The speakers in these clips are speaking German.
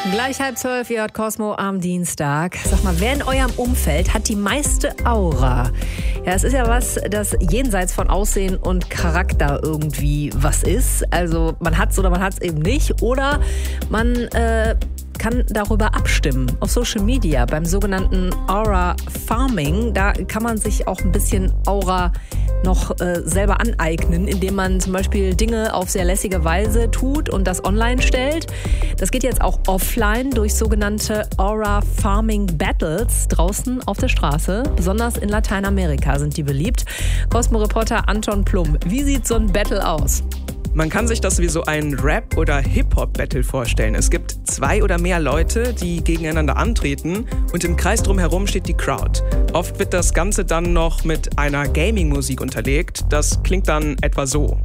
Gleich 11:30, ihr hört Cosmo am Dienstag. Sag mal, wer in eurem Umfeld hat die meiste Aura? Ja, es ist ja was, das jenseits von Aussehen und Charakter irgendwie was ist. Also man hat's oder man hat's eben nicht. Oder man kann darüber abstimmen auf Social Media beim sogenannten Aura Farming. Da kann man sich auch ein bisschen Aura noch selber aneignen, indem man zum Beispiel Dinge auf sehr lässige Weise tut und das online stellt. Das geht jetzt auch offline durch sogenannte Aura Farming Battles draußen auf der Straße. Besonders in Lateinamerika sind die beliebt. Cosmo-Reporter Anton Plum, wie sieht so ein Battle aus? Man kann sich das wie so ein Rap- oder Hip-Hop-Battle vorstellen. Es gibt 2 oder mehr Leute, die gegeneinander antreten und im Kreis drumherum steht die Crowd. Oft wird das Ganze dann noch mit einer Gaming-Musik unterlegt. Das klingt dann etwa so.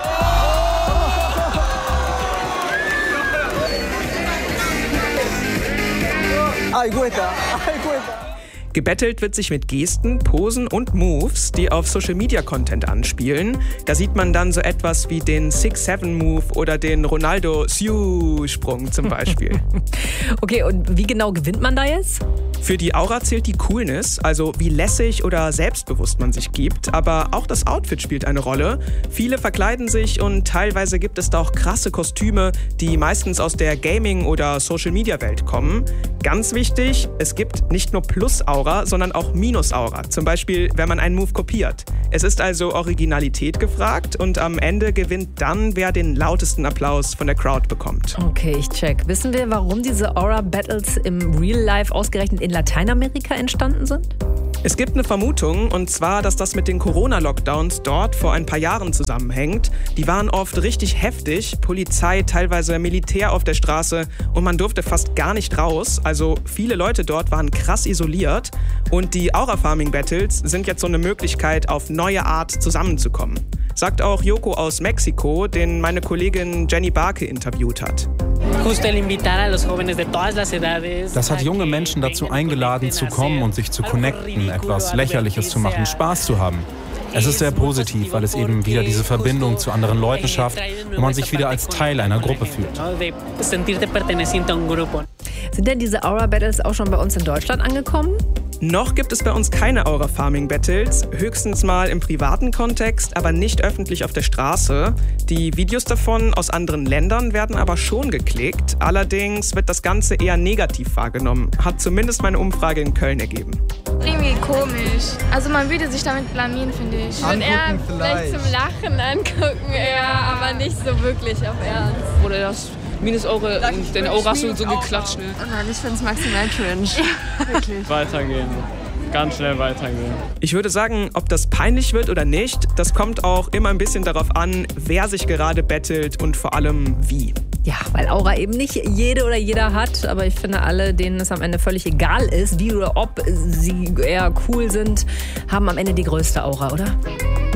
Gebettelt wird sich mit Gesten, Posen und Moves, die auf Social-Media-Content anspielen. Da sieht man dann so etwas wie den 6-7-Move oder den Ronaldo-Siu-Sprung zum Beispiel. Okay, und wie genau gewinnt man da jetzt? Für die Aura zählt die Coolness, also wie lässig oder selbstbewusst man sich gibt. Aber auch das Outfit spielt eine Rolle. Viele verkleiden sich und teilweise gibt es da auch krasse Kostüme, die meistens aus der Gaming- oder Social-Media-Welt kommen. Ganz wichtig, es gibt nicht nur Plus-Aura, sondern auch Minus-Aura. Zum Beispiel, wenn man einen Move kopiert. Es ist also Originalität gefragt und am Ende gewinnt dann, wer den lautesten Applaus von der Crowd bekommt. Okay, ich check. Wissen wir, warum diese Aura-Battles im Real Life ausgerechnet in Lateinamerika entstanden sind? Es gibt eine Vermutung, und zwar, dass das mit den Corona-Lockdowns dort vor ein paar Jahren zusammenhängt. Die waren oft richtig heftig, Polizei, teilweise Militär auf der Straße und man durfte fast gar nicht raus. Also viele Leute dort waren krass isoliert und die Aura-Farming-Battles sind jetzt so eine Möglichkeit, auf neue Art zusammenzukommen. Sagt auch Joko aus Mexiko, den meine Kollegin Jenny Barke interviewt hat. Das hat junge Menschen dazu eingeladen, zu kommen und sich zu connecten, etwas Lächerliches zu machen, Spaß zu haben. Es ist sehr positiv, weil es eben wieder diese Verbindung zu anderen Leuten schafft und man sich wieder als Teil einer Gruppe fühlt. Sind denn diese Aura-Battles auch schon bei uns in Deutschland angekommen? Noch gibt es bei uns keine Aura-Farming-Battles, höchstens mal im privaten Kontext, aber nicht öffentlich auf der Straße. Die Videos davon aus anderen Ländern werden aber schon geklickt. Allerdings wird das Ganze eher negativ wahrgenommen, hat zumindest meine Umfrage in Köln ergeben. Irgendwie komisch. Also man würde sich damit blamieren, finde ich. Ich würde eher vielleicht zum Lachen angucken, eher, aber nicht so wirklich auf Ernst. Oder das Minus-Aura und den Aura so geklatscht. Ne? Nein, ich finde es maximal cringe. Wirklich. Weitergehen. Ganz schnell weitergehen. Ich würde sagen, ob das peinlich wird oder nicht, das kommt auch immer ein bisschen darauf an, wer sich gerade bettelt und vor allem wie. Ja, weil Aura eben nicht jede oder jeder hat, aber ich finde alle, denen es am Ende völlig egal ist, wie oder ob sie eher cool sind, haben am Ende die größte Aura, oder?